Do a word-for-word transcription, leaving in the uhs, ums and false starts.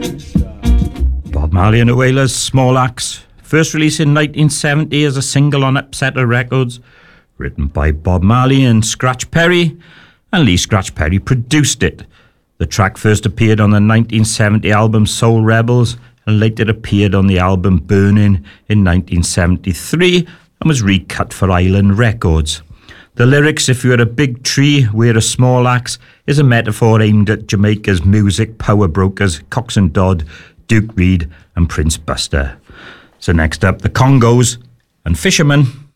Bob Marley and the Wailers, Small Axe, first released in nineteen seventy as a single on Upsetter Records, written by Bob Marley and Scratch Perry, and Lee Scratch Perry produced it. The track first appeared on the nineteen seventy album Soul Rebels, and later appeared on the album Burning in nineteen seventy-three, and was recut for Island Records. The lyrics, "If you're a big tree, we're a small axe," is a metaphor aimed at Jamaica's music power brokers Cox and Dodd, Duke Reid and Prince Buster. So next up, the Congos and Fisherman.